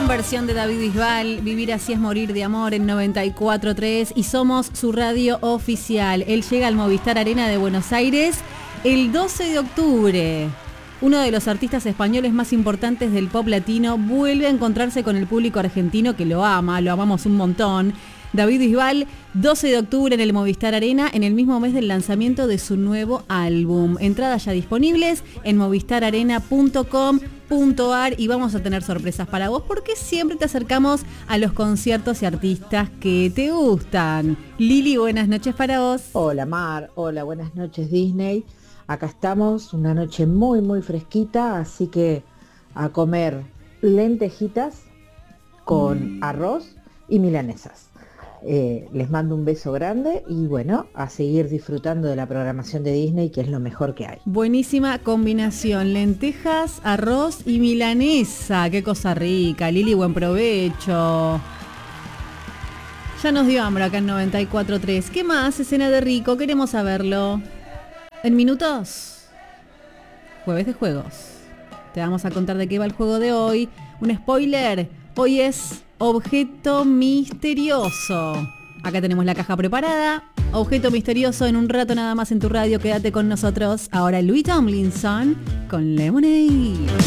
Gran versión de David Bisbal, Vivir así es morir de amor en 94.3 y somos su radio oficial. Él llega al Movistar Arena de Buenos Aires el 12 de octubre. Uno de los artistas españoles más importantes del pop latino vuelve a encontrarse con el público argentino que lo ama, lo amamos un montón. David Bisbal, 12 de octubre en el Movistar Arena, en el mismo mes del lanzamiento de su nuevo álbum. Entradas ya disponibles en movistararena.com.ar y vamos a tener sorpresas para vos porque siempre te acercamos a los conciertos y artistas que te gustan. Lili, buenas noches para vos. Hola Mar, hola, buenas noches Disney. Acá estamos, una noche muy muy fresquita, así que a comer lentejitas con arroz y milanesas. Les mando un beso grande y bueno, a seguir disfrutando de la programación de Disney, que es lo mejor que hay. Buenísima combinación, lentejas, arroz y milanesa, qué cosa rica. Lili, buen provecho. Ya nos dio hambre acá en 94.3. ¿Qué más? Escena de rico, queremos saberlo. En minutos, jueves de juegos. Te vamos a contar de qué va el juego de hoy. Un spoiler, hoy es Objeto Misterioso. Acá tenemos la caja preparada. Objeto Misterioso en un rato nada más en tu radio. Quédate con nosotros. Ahora Louis Tomlinson con Lemonade.